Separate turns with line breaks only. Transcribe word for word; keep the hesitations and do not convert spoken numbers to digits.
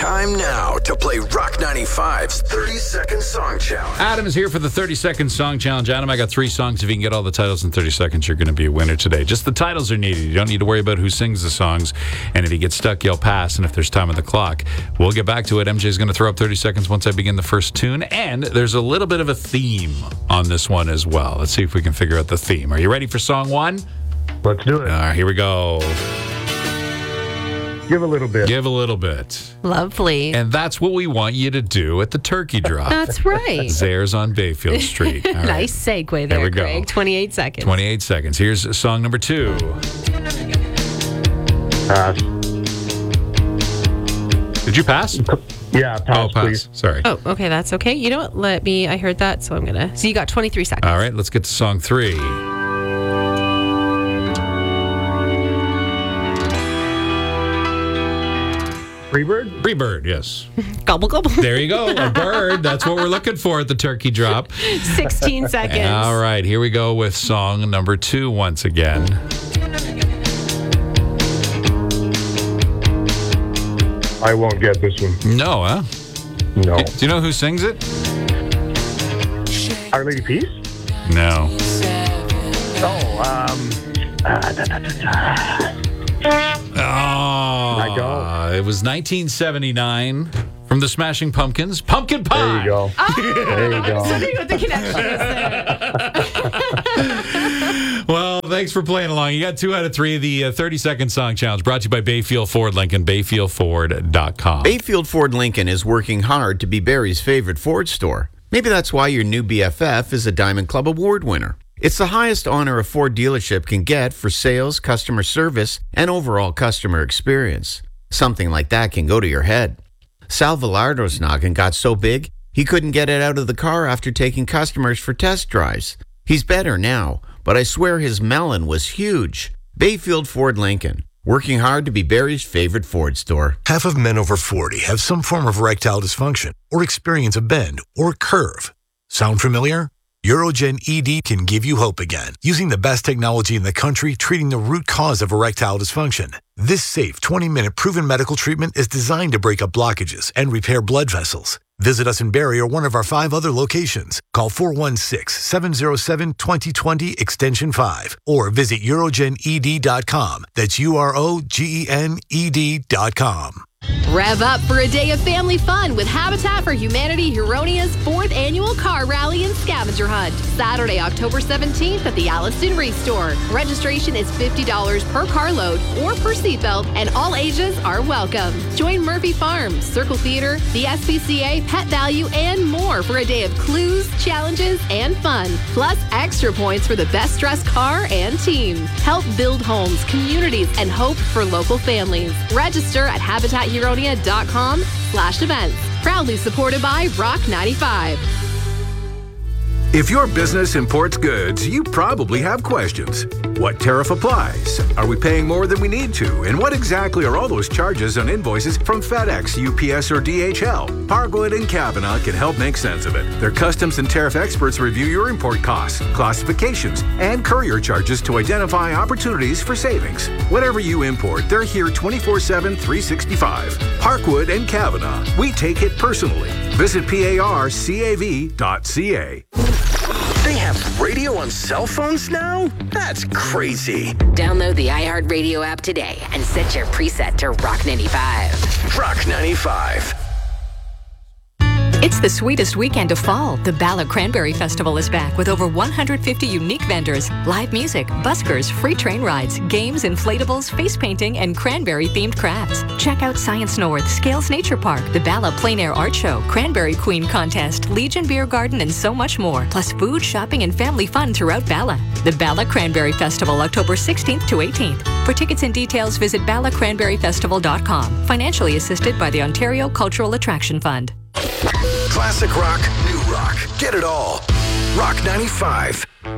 Time now to play Rock ninety-five's thirty-second Song Challenge.
Adam is here for the thirty-second Song Challenge. Adam, I got three songs. If you can get all the titles in thirty seconds, you're going to be a winner today. Just the titles are needed. You don't need to worry about who sings the songs. And if you get stuck, yell pass. And if there's time on the clock, we'll get back to it. M J's going to throw up thirty seconds once I begin the first tune. And there's a little bit of a theme on this one as well. Let's see if we can figure out the theme. Are you ready for song one?
Let's do it.
All right, here we go.
Give a little bit.
Give a little bit.
Lovely.
And that's what we want you to do at the turkey drop.
That's right.
Zares on Bayfield Street. All right.
Nice segue there,
we go.
Greg. twenty-eight seconds.
twenty-eight seconds. Here's song number two.
Pass.
Did you pass?
Yeah, pass,
Oh, pass.
please.
Sorry.
Oh, okay, that's okay. You know what? Let me, I heard that, so I'm going to. So you got twenty-three seconds.
All right, let's get to song three.
Freebird?
Freebird, yes.
Gobble, gobble.
There you go. A bird. That's what we're looking for at the turkey drop.
sixteen seconds.
All right, here we go with song number two once again.
I won't get this one.
No, huh?
No.
Do you know who sings it?
Our Lady Peace?
No.
Oh, um... ah, da, da, da, da.
Oh,
I don't.
It was nineteen seventy-nine from the Smashing Pumpkins. Pumpkin Pie.
There you go.
Oh,
There you
I was
go.
wondering what the connection is there.
Well, thanks for playing along. You got two out of three. The uh, thirty-second Song Challenge brought to you by Bayfield Ford Lincoln, bayfield ford dot com.
Bayfield Ford Lincoln is working hard to be Barrie's favorite Ford store. Maybe that's why your new B F F is a Diamond Club Award winner. It's the highest honor a Ford dealership can get for sales, customer service, and overall customer experience. Something like that can go to your head. Sal Villardo's noggin got so big, he couldn't get it out of the car after taking customers for test drives. He's better now, but I swear his melon was huge. Bayfield Ford Lincoln, working hard to be Barrie's favorite Ford store.
Half of men over forty have some form of erectile dysfunction or experience a bend or curve. Sound familiar? Urogen E D can give you hope again, using the best technology in the country treating the root cause of erectile dysfunction. This safe twenty-minute proven medical treatment is designed to break up blockages and repair blood vessels. Visit us in Barrie or one of our five other locations. Call four one six, seven zero seven, two zero two zero extension five or visit urogen e d dot com. That's U R O G E N E D dot com.
Rev up for a day of family fun with Habitat for Humanity Huronia's fourth annual car rally and scavenger hunt. Saturday, October seventeenth at the Alliston Race Store. Registration is fifty dollars per carload or per seatbelt, and all ages are welcome. Join Murphy Farms, Circle Theater, the S P C A, Pet Value, and more for a day of clues, challenges, and fun. Plus extra points for the best dressed car and team. Help build homes, communities, and hope for local families. Register at habitat huronia dot com slash events. Proudly supported by Rock ninety-five.
If your business imports goods, you probably have questions. What tariff applies? Are we paying more than we need to? And what exactly are all those charges on invoices from FedEx, U P S, or D H L? Parkwood and Kavanaugh can help make sense of it. Their customs and tariff experts review your import costs, classifications, and courier charges to identify opportunities for savings. Whatever you import, they're here twenty-four seven, three sixty-five. Parkwood and Kavanaugh. We take it personally. Visit parcav dot c a.
They have radio on cell phones now? That's crazy.
Download the iHeartRadio app today and set your preset to Rock ninety-five.
Rock ninety-five.
It's the sweetest weekend of fall. The Bala Cranberry Festival is back with over one hundred fifty unique vendors, live music, buskers, free train rides, games, inflatables, face painting, and cranberry-themed crafts. Check out Science North, Scales Nature Park, the Bala Plein Air Art Show, Cranberry Queen Contest, Legion Beer Garden, and so much more. Plus food, shopping, and family fun throughout Bala. The Bala Cranberry Festival, October sixteenth to eighteenth. For tickets and details, visit bala cranberry festival dot com. Financially assisted by the Ontario Cultural Attraction Fund.
Classic rock, new rock. Get it all. Rock ninety-five.